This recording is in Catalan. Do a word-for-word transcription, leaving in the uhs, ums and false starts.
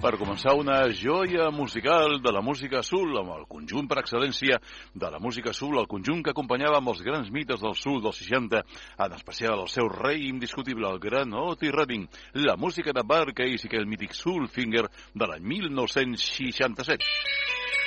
per començar una joia musical de la música soul, amb el conjunt per excel·lència de la música soul, el conjunt que acompanyava amb els grans mites del soul dels seixanta, en especial el seu rei indiscutible, el gran Otis Redding, la música de Bart Case i aquell mític Soul Finger de l'any mil nou-cents seixanta-set.